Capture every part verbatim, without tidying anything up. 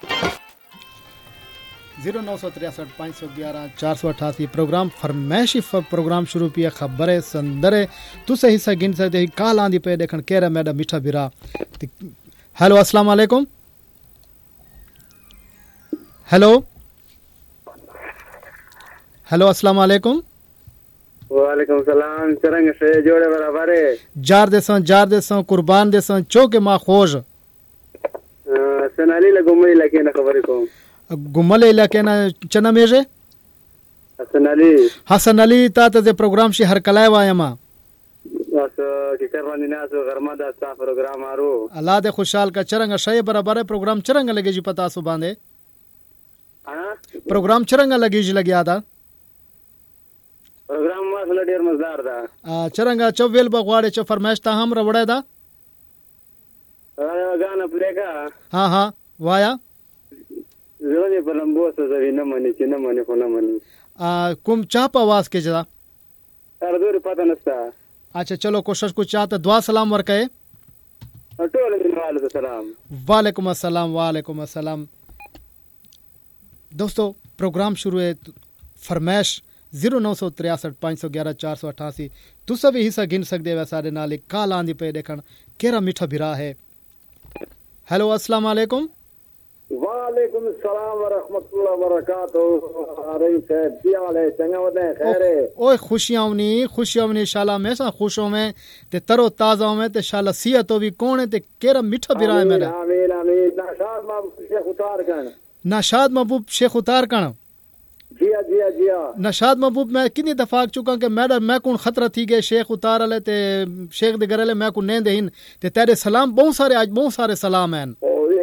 Zero نو سو تریاسٹھ پانچ سو گیارہ چار سو اٹھاسی پروگرام فرمائشی پروگرام شروع پیا خبر سندرے تسے حصہ گن سکتے کال آندی پہ دیکھن کہہ رہا میڈا میٹھا برا. ہیلو السلام علیکم. ہیلو ہیلو السلام علیکم. وعلیکم السلام. چرنگ سے جوڑے برابر ہے جار دیسان جار دیسان قربان دیسان چوک ما خوش سنالی لگومئی لکے نہ خبر کو گمل علاقے نا چنا میجے حسن علی حسن علی تا تے پروگرام شی ہر کلائے وایا ما بس کی کرانی ناس غرما دا سا پروگرام آرو اللہ دے خوشحال کا چرنگا شے برابر ہے پروگرام چرنگا لگے جی پتا سو باندے ہاں پروگرام چرنگا لگے جی لگیا دا پروگرام واسلا ډیر مزدار دا چرنگا چو ویل بغواڑے چو فرمائش تا ہم روڑے دا گانا پلے کا ہاں ہاں وایا زونی پر لمبو سے زوی نہ منی چ نہ منی کو نہ منی کم چا پواز کے جدا ار دور پتہ نستا. اچھا چلو کوشش کو چاہتا دعا سلام ورکے ٹول وعلیکم السلام. وعلیکم السلام وعلیکم السلام. دوستو پروگرام شروع ہے فرمائش زیرو نو سو تریاسٹھ پانچ سو گیارہ چار سو اٹھاسی تسا بھی حصہ گن سکتے ہو سارے نال کال آندی پہ دیکھن کیرا میٹھا بھرا ہے. ہیلو السلام علیکم. وعلیکم السلام ورحمۃ اللہ وبرکاتہ. رئیس صاحب کیا حال ہے؟ چنگا ودے خیر ہے؟ اوئے خوشیاں ونی خوشیاں ونی انشاءاللہ میں سا خوشوں میں تے ترو تازہ میں تے انشاءاللہ صحت بھی کون ہے تے کیرا میٹھا بھرا ہے میرا. آمین آمین. ناشاد محبوب شیخ اتار کن نشاد محبوب شیخ اتار کن جی جی جی نشاد محبوب میں کتنی دفعہ چکا کہ میڈا میں کون خطرہ تھی گئے شیخ اتار والے تے شیخ دے گھر والے میں کو نیند ہن تے تیرے سلام بہت سارے اج بہت سارے سلام ہیں.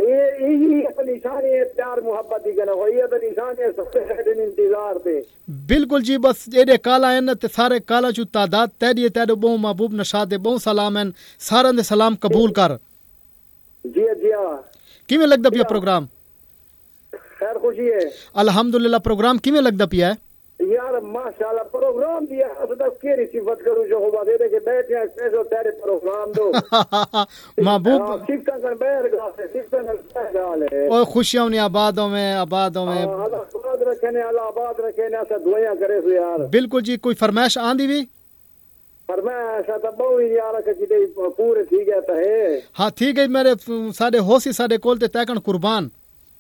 پیار محبت دی کنا ہوئی ہے نشان ہے سب سے انتظار تے بالکل جی. بس ایڈے کالا ہیں تے سارے کالا چ تعداد تیری تیرے بہو محبوب نشاد دے بہت سلام ہیں سارے دے سلام قبول کر. جی جی کیویں لگدا پیا پروگرام؟ خیر خوشی ہے الحمدللہ. پروگرام کیویں لگدا پیا ہے یار؟ ماشاءاللہ پروگرام دیا اسدا کیری صفت کروں جو ہوا دے دے کہ بیٹھے ہیں پیسو تیرے پروگرام دو محبوب صفت کر بیٹھ گا صفت کر گال ہے او خوشیاں نے آبادوں میں آبادوں میں اللہ آباد رکھنے اللہ آباد رکھنے ایسا دعائیں کرے سو یار. بالکل جی. کوئی فرمائش آندی بھی فرمائش تا بہو یار کہ جے پورے ٹھیک ہے ہے ہاں ٹھیک ہے میرے ساڈے ہوسی ساڈے کول تے تیکن قربان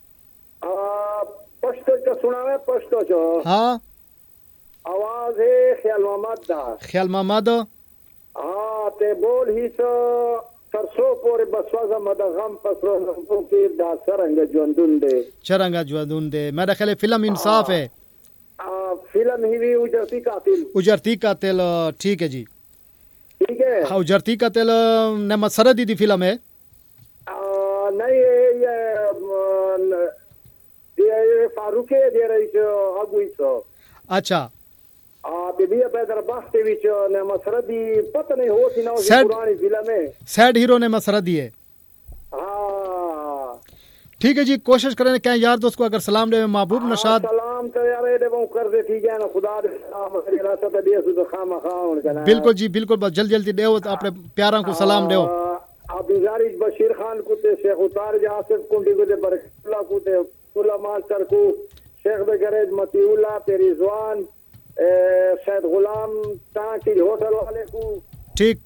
پشتو چ سناوے پشتو چ ہاں آواز ہے خیال محمد دا خیال محمد ہاں تے بول ہی سو سرسو پورے بسوازا مدغم پسرو نمبو کی دا سرنگ جوندون دے چرنگا جوندون دے. میرا خیال فلم انصاف ہے فلم ہی بھی اجرتی قاتل اجرتی قاتل ٹھیک ہے جی ٹھیک ہے. ہاں اجرتی قاتل نعمت سردی دی فلم ہے نہیں یہ فاروق دے رہی چ اگوئی سو اچھا بی بی بیدر بخت وچ نے مسردی پتہ نہیں ہو سی نہ پرانی فلم ہے سیڈ ہیرو نے مسردی ہے. ہاں ٹھیک ہے جی. کوشش کریں کہ یار دوست کو اگر سلام دے محبوب نشاد سلام تو یار دے وہ کر دے ٹھیک ہے نا خدا دے سلام میرا سب دے سو خام خام کنا بالکل جی بالکل. بس جلدی جلدی دیو اپنے پیاراں کو سلام دیو. ابھی زاری بشیر خان کو تے شیخ اتار جا آصف کنڈی کو تے برکت اللہ کو تے اللہ ماسٹر کو شیخ دے گرج متی اللہ تے رضوان سید غلام ٹانکی ہوٹل والے کو ٹھیک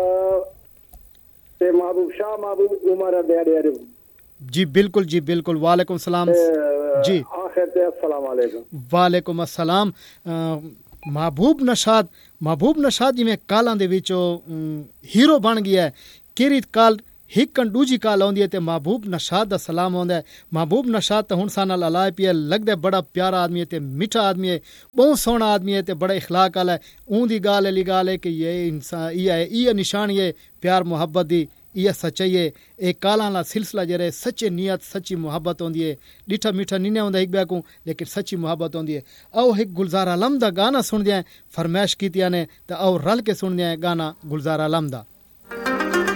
تے محبوب شاہ محبوب عمر دے دے جی بالکل جی بالکل. وعلیکم السلام جی. آخر تے السلام علیکم. وعلیکم السلام. محبوب نشاد محبوب نشاد جی میں کالاں دے وچ ہیرو بن گیا ہے. کیری کال ہکن دوجی کال آندی ہے تے محبوب نشاد دا سلام آندا ہے. محبوب نشاد تے ہن سان نال الائے پیا لگدا ہے بڑا پیارا آدمی ہے تے میٹھا آدمی ہے بہت سوہنا آدمی ہے تے بڑا اخلاق والا ہے. اون دی گال علی گال ہے کہ یہ انسان یہ ہے یہ نشانی ہے پیار محبت دی یہ سچائی ہے. ایک کالاں دا سلسلہ جڑے سچے نیت سچی محبت ہوندی ہے ڈٹھا میٹھا نہیں ہوندا ایک بے کو لیکن سچی محبت ہوندی ہے. او ایک گلزار عالم دا گانا سن دیاں فرمائش کیتیاں نے تے او رل کے سن دیاں گانا گلزار عالم دا.